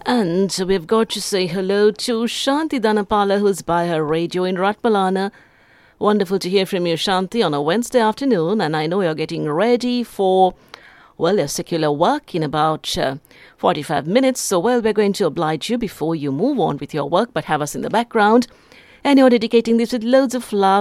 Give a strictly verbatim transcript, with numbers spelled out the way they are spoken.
And we've got to say hello to Shanti Dhanapala, who's by her radio in Ratmalana. Wonderful to hear from you, Shanti, on a Wednesday afternoon. And I know you're getting ready for, well, your secular work in about uh, forty-five minutes. So, well, we're going to oblige you before you move on with your work, but have us in the background. And you're dedicating this with loads of love